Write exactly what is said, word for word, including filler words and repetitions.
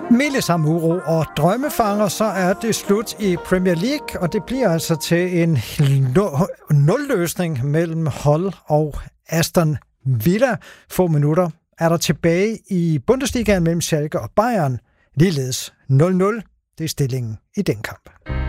Med samme uro og drømmefanger, så er det slut i Premier League, og det bliver altså til en nulløsning mellem Hull og Aston Villa. Få minutter er der tilbage i Bundesligaen mellem Schalke og Bayern. Ligeledes nul nul. Det er stillingen i den kamp.